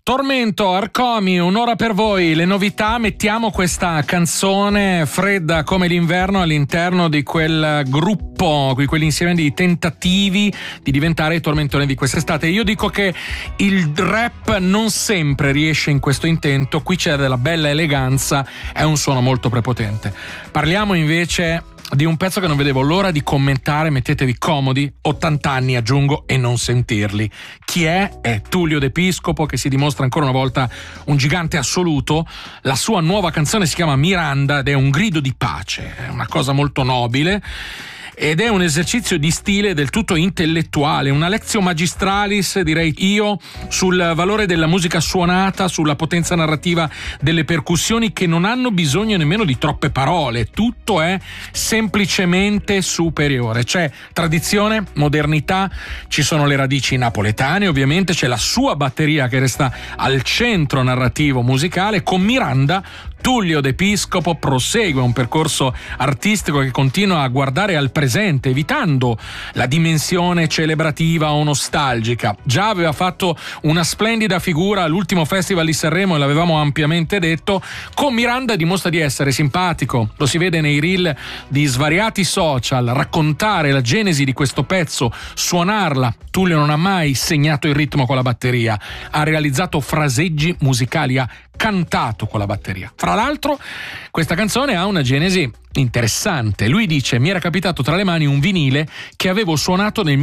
Tormento, Arcomi, un'ora per voi, le novità. Mettiamo questa canzone fredda come l'inverno all'interno di quel gruppo, di quell'insieme di tentativi di diventare i tormentoni di quest'estate. Io dico che il rap non sempre riesce in questo intento, qui c'è della bella eleganza, è un suono molto prepotente. Parliamo invece di un pezzo che non vedevo l'ora di commentare, mettetevi comodi, 80 anni aggiungo e non sentirli. Chi è? È Tullio D'Episcopo, che si dimostra ancora una volta un gigante assoluto. La sua nuova canzone si chiama Miranda ed è un grido di pace, è una cosa molto nobile. Ed è un esercizio di stile del tutto intellettuale, una lectio magistralis, direi io, sul valore della musica suonata, sulla potenza narrativa delle percussioni che non hanno bisogno nemmeno di troppe parole, tutto è semplicemente superiore. C'è tradizione, modernità, ci sono le radici napoletane, ovviamente c'è la sua batteria che resta al centro narrativo musicale. Con Miranda Tullio D'Episcopo prosegue un percorso artistico che continua a guardare al presente, evitando la dimensione celebrativa o nostalgica. Già aveva fatto una splendida figura all'ultimo Festival di Sanremo e l'avevamo ampiamente detto. Con Miranda dimostra di essere simpatico, lo si vede nei reel di svariati social, raccontare la genesi di questo pezzo, suonarla. Tullio non ha mai segnato il ritmo con la batteria, ha realizzato fraseggi musicali, ha cantato con la batteria. Fra l'altro, questa canzone ha una genesi interessante. Lui dice: mi era capitato tra le mani un vinile che avevo suonato nel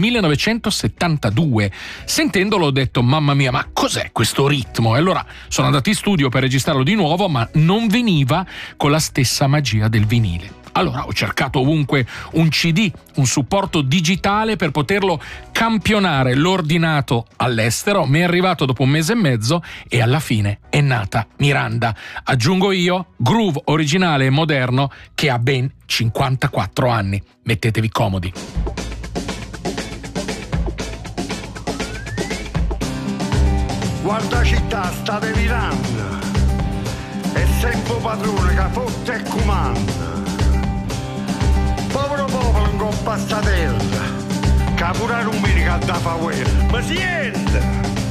1972. Sentendolo ho detto: mamma mia, ma cos'è questo ritmo? E allora sono andato in studio per registrarlo di nuovo, ma non veniva con la stessa magia del vinile. Allora ho cercato ovunque un CD, un supporto digitale per poterlo campionare. L'ho ordinato all'estero, mi è arrivato dopo un mese e mezzo e alla fine è nata Miranda. Aggiungo io, groove originale e moderno che ha ben 54 anni. Mettetevi comodi. Guarda città, sta delirando, è sempre padrone che fotte e comanda. Povero popolo in coppa sta terra, che pure non mi ricorda fa guerra, ma siente!